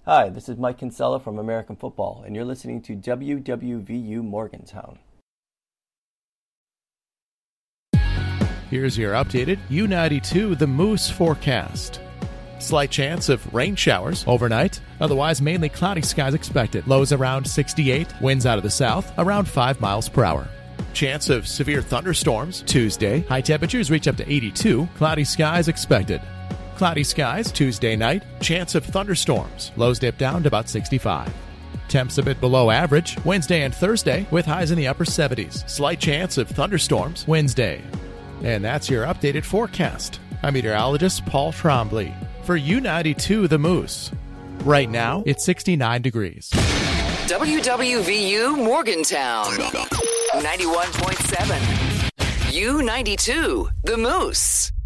Hi, this is Mike Kinsella from American Football, and you're listening to WWVU Morgantown. Here's your updated U92 The Moose forecast. Slight chance of rain showers overnight. Otherwise, mainly cloudy skies expected. Lows around 68. Winds out of the south around 5 miles per hour. Chance of severe thunderstorms Tuesday. High temperatures reach up to 82. Cloudy skies expected. Cloudy skies Tuesday night. Chance of thunderstorms. Lows dip down to about 65. Temps a bit below average Wednesday and Thursday with highs in the upper 70s. Slight chance of thunderstorms Wednesday. And that's your updated forecast. I'm meteorologist Paul Trombley for U92 The Moose. Right now, it's 69 degrees. WWVU Morgantown 91.7. U92 The Moose.